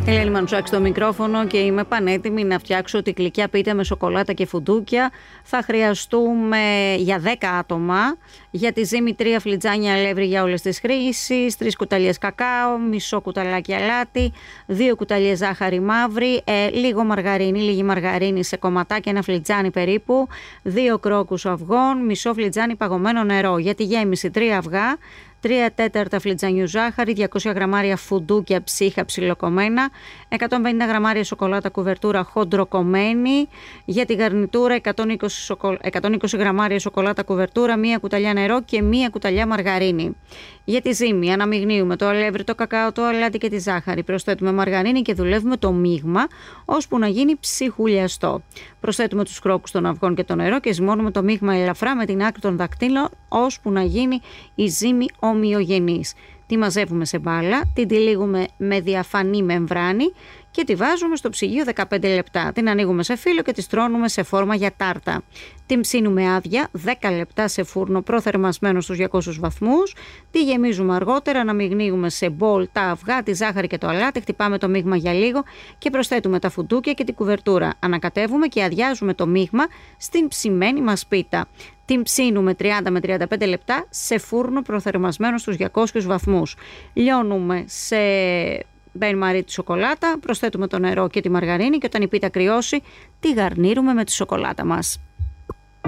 Ελένη Μανουσάκη στο μικρόφωνο και είμαι πανέτοιμη να φτιάξω τη γλυκιά πίτα με σοκολάτα και φουντούκια. Θα χρειαστούμε για 10 άτομα, για τη ζύμη 3 φλιτζάνια αλεύρι για όλες τις χρήσεις, 3 κουταλιές κακάο, μισό κουταλάκι αλάτι, 2 κουταλιές ζάχαρη μαύρη, λίγη μαργαρίνη σε κομματάκια, ένα φλιτζάνι περίπου, 2 κρόκους αυγών, μισό φλιτζάνι παγωμένο νερό. Για τη γέμιση 3 αυγά, 3 τέταρτα φλιτζανιού ζάχαρη, 200 γραμμάρια φουντούκια ψύχα ψιλοκομμένα, 150 γραμμάρια σοκολάτα κουβερτούρα χοντροκομμένη. Για τη γαρνιτούρα 120 γραμμάρια σοκολάτα κουβερτούρα, 1 κουταλιά νερό και 1 κουταλιά μαργαρίνη. Για τη ζύμη αναμειγνύουμε το αλεύρι, το κακάο, το αλάτι και τη ζάχαρη. Προσθέτουμε μαργαρίνη και δουλεύουμε το μείγμα ώσπου να γίνει ψιχουλιαστό. Προσθέτουμε τους κρόκους των αυγών και το νερό και ζυμώνουμε το μείγμα ελαφρά με την άκρη των δακτύλων ώσπου να γίνει η ζύμη ομοιογενής. Τη μαζεύουμε σε μπάλα, την τυλίγουμε με διαφανή μεμβράνη και τη βάζουμε στο ψυγείο 15 λεπτά. Την ανοίγουμε σε φύλλο και τη στρώνουμε σε φόρμα για τάρτα. Την ψήνουμε άδεια 10 λεπτά σε φούρνο προθερμασμένο στους 200 βαθμούς. Τη γεμίζουμε αργότερα, αναμειγνύουμε σε μπολ τα αυγά, τη ζάχαρη και το αλάτι, χτυπάμε το μείγμα για λίγο και προσθέτουμε τα φουντούκια και την κουβερτούρα. Ανακατεύουμε και αδειάζουμε το μείγμα στην ψημένη μας πίτα. Την ψήνουμε 30 με 35 λεπτά σε φούρνο προθερμασμένο στους 200 βαθμούς. Λιώνουμε σε μπεν μαρί τη σοκολάτα, προσθέτουμε το νερό και τη μαργαρίνη και όταν η πίτα κρυώσει τη γαρνίρουμε με τη σοκολάτα μας.